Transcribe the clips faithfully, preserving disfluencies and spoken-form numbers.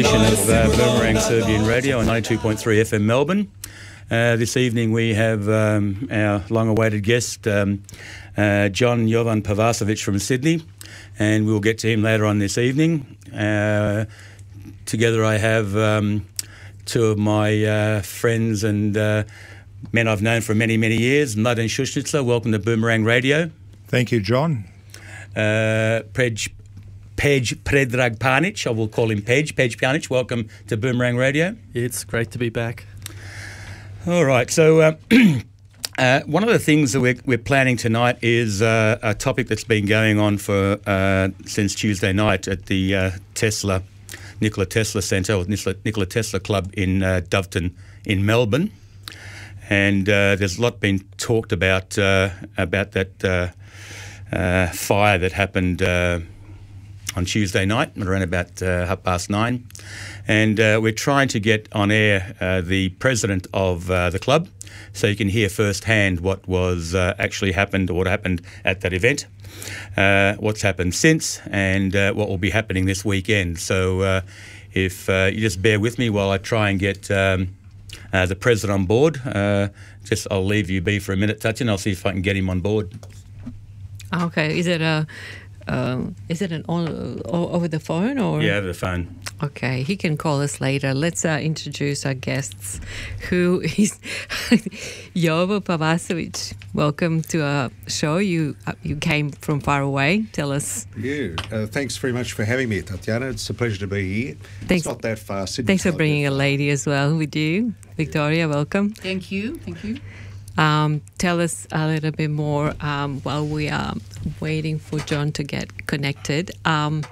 Of uh, Boomerang Serbian Radio on ninety-two point three F M Melbourne. Uh, this evening we have um, our long-awaited guest, um, uh, John Jovan Pavasovic from Sydney, and we'll get to him later on this evening. Uh, together I have um, two of my uh, friends and uh, men I've known for many, many years. Mladen Šušnjica, welcome to Boomerang Radio. Thank you, John. Uh, Pej Pej Predrag Panic, I will call him Pej. Pej Panic, welcome to Boomerang Radio. It's great to be back. All right, so uh, uh, one of the things that we're, we're planning tonight is uh, a topic that's been going on for uh, since Tuesday night at the uh, Tesla, Nikola Tesla Centre, or Nikola Tesla Club in uh, Doveton in Melbourne. And uh, there's a lot been talked about, uh, about that uh, uh, fire that happened uh, on Tuesday night, around about uh, half past nine. And uh, we're trying to get on air uh, the president of uh, the club so you can hear firsthand what was uh, actually happened, or what happened at that event, uh, what's happened since, and uh, what will be happening this weekend. So uh, if uh, you just bear with me while I try and get um, uh, the president on board. Uh, just I'll leave you be for a minute, Tatyan. I'll see if I can get him on board. Okay, is it a... Uh, is it an on, over the phone or? Yeah, over the phone. Okay, he can call us later. Let's uh, introduce our guests, who is Jovo Pavasovic. Welcome to our show. You uh, you came from far away. Tell us. Yeah, uh, thanks very much for having me, Tatiana. It's a pleasure to be here. Thanks, it's not that far. Sydney's thanks for not bringing that a lady as well with you. Victoria, welcome. Thank you. Thank you. Um, tell us a little bit more um, while we are waiting for John to get connected. Um,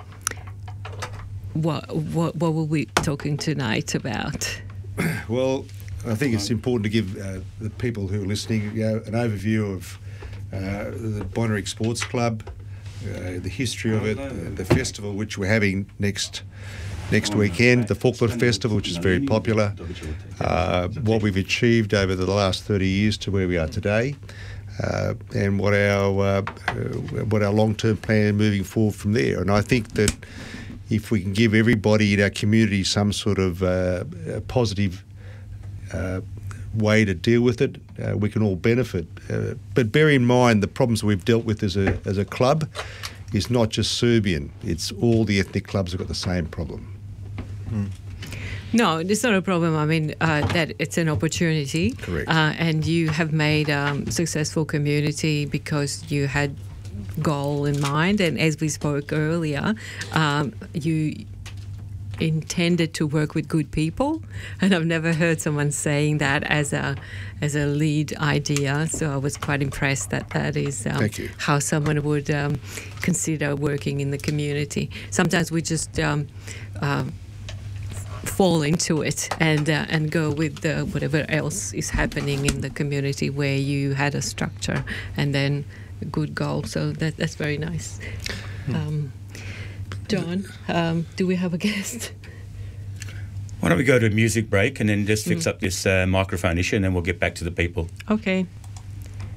what, what what will we be talking tonight about? Well, I think it's important to give uh, the people who are listening, you know, an overview of uh, the Bonnerick Sports Club, uh, the history of it, uh, the festival which we're having next next weekend, the Falkland Festival, which is very popular, uh, what we've achieved over the last thirty years to where we are today, uh, and what our uh, uh, what our long-term plan moving forward from there. And I think that if we can give everybody in our community some sort of uh, positive uh, way to deal with it, uh, we can all benefit. Uh, but bear in mind the problems we've dealt with as a as a club is not just Serbian. It's all the ethnic clubs have got the same problem. Mm. No, it's not a problem. I mean, uh, that it's an opportunity. Correct. Uh, and you have made a um, successful community because you had goal in mind. And as we spoke earlier, um, you intended to work with good people. And I've never heard someone saying that as a as a lead idea. So I was quite impressed that that is um, Thank you. how someone would um, consider working in the community. Sometimes we just... Um, uh, fall into it and uh, and go with the, whatever else is happening in the community where you had a structure and then a good goal. So that that's very nice. Hmm. Um, John, um, do we have a guest? Why don't we go to a music break and then just fix mm. up this uh, microphone issue, and then we'll get back to the people. Okay.